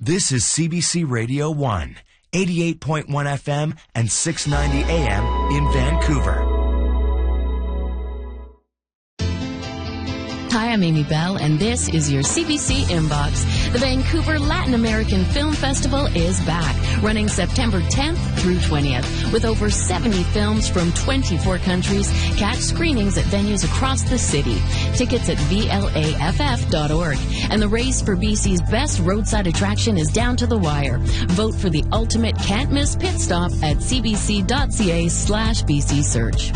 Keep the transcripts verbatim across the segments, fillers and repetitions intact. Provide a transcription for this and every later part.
This is C B C Radio one, eighty-eight point one F M and six ninety A M in Vancouver. Hi, I'm Amy Bell, and this is your C B C Inbox. The Vancouver Latin American Film Festival is back, running September tenth through twentieth. With over seventy films from twenty-four countries, catch screenings at venues across the city. Tickets at V L A F F dot org. And the race for B C's best roadside attraction is down to the wire. Vote for the ultimate can't-miss pit stop at c b c dot c a slash b c search.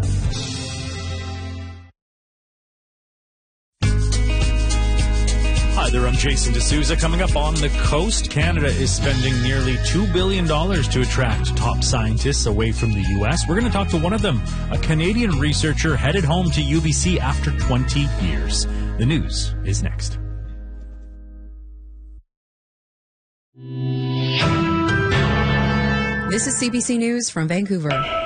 Hi there, I'm Jason D'Souza. Coming up on the coast, Canada is spending nearly two billion dollars to attract top scientists away from the U S. We're going to talk to one of them, a Canadian researcher headed home to U B C after twenty years. The news is next. This is C B C News from Vancouver.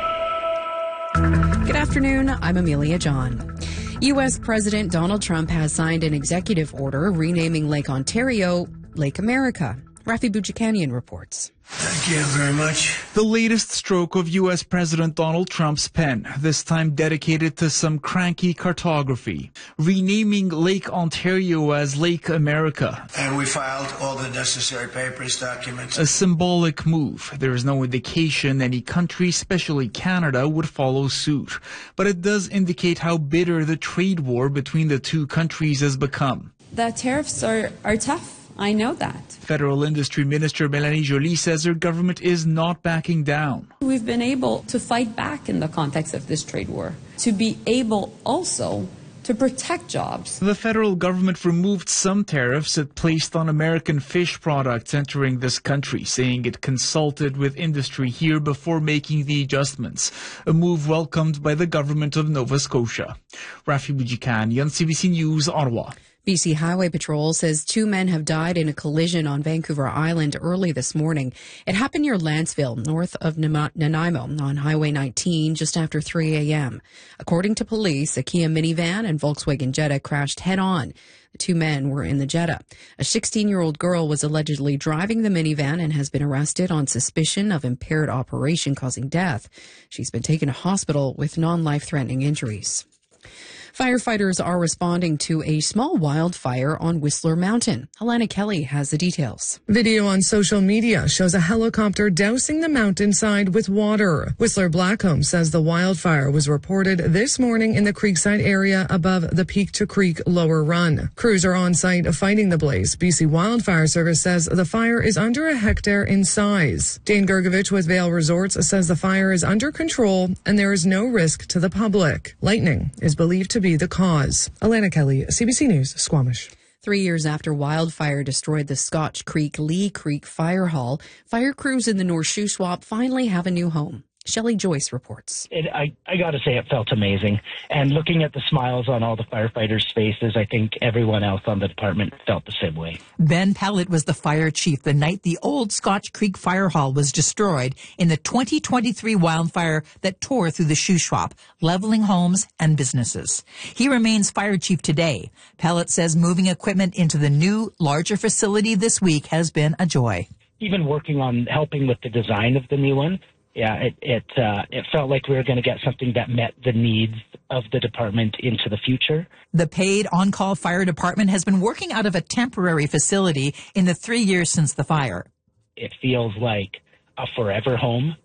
Good afternoon, I'm Amelia John. U S. President Donald Trump has signed an executive order renaming Lake Ontario Lake America. Rafi Boudjikanian reports. Thank you very much. The latest stroke of U S. President Donald Trump's pen, this time dedicated to some cranky cartography, renaming Lake Ontario as Lake America. And we filed all the necessary papers, documents. A symbolic move. There is no indication any country, especially Canada, would follow suit. But it does indicate how bitter the trade war between the two countries has become. The tariffs are, are tough. I know that. Federal Industry Minister Mélanie Joly says her government is not backing down. We've been able to fight back in the context of this trade war, to be able also to protect jobs. The federal government removed some tariffs it placed on American fish products entering this country, saying it consulted with industry here before making the adjustments, a move welcomed by the government of Nova Scotia. Rafi Boudjikanian, C B C News, Ottawa. B C Highway Patrol says two men have died in a collision on Vancouver Island early this morning. It happened near Landsville, north of Nanaimo, on Highway nineteen, just after three a.m. According to police, a Kia minivan and Volkswagen Jetta crashed head-on. The two men were in the Jetta. A sixteen-year-old girl was allegedly driving the minivan and has been arrested on suspicion of impaired operation causing death. She's been taken to hospital with non-life-threatening injuries. Firefighters are responding to a small wildfire on Whistler Mountain. Helena Kelly has the details. Video on social media shows a helicopter dousing the mountainside with water. Whistler Blackcomb says the wildfire was reported this morning in the Creekside area above the Peak to Creek lower run. Crews are on site fighting the blaze. B C Wildfire Service says the fire is under a hectare in size. Dane Gergovich with Vail Resorts says the fire is under control and there is no risk to the public. Lightning is believed to be the cause. Alana Kelly, C B C News, Squamish. Three years after wildfire destroyed the Scotch Creek Lee Creek Fire Hall, fire crews in the North Shuswap finally have a new home. Shelley Joyce reports. It, I, I got to say it felt amazing. And looking at the smiles on all the firefighters' faces, I think everyone else on the department felt the same way. Ben Pellet was the fire chief the night the old Scotch Creek Fire Hall was destroyed in the twenty twenty-three wildfire that tore through the Shuswap, leveling homes and businesses. He remains fire chief today. Pellet says moving equipment into the new, larger facility this week has been a joy. Even working on helping with the design of the new one, Yeah, it it uh, it felt like we were going to get something that met the needs of the department into the future. The paid on-call fire department has been working out of a temporary facility in the three years since the fire. It feels like a forever home,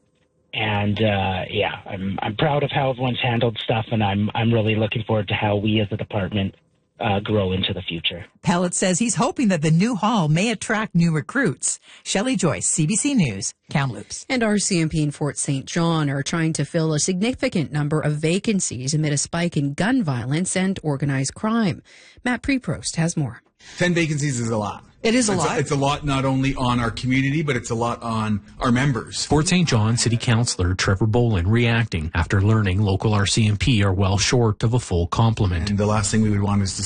and uh, yeah, I'm I'm proud of how everyone's handled stuff, and I'm I'm really looking forward to how we as a department Uh, grow into the future. Pellet says he's hoping that the new hall may attract new recruits. Shelley Joyce, C B C News, Kamloops. And R C M P in Fort Saint John are trying to fill a significant number of vacancies amid a spike in gun violence and organized crime. Matt Preprost has more. Ten vacancies is a lot. It is a it's lot. A, it's a lot not only on our community, but it's a lot on our members. Fort Saint John City Councillor Trevor Bolin reacting after learning local R C M P are well short of a full complement. And the last thing we would want is to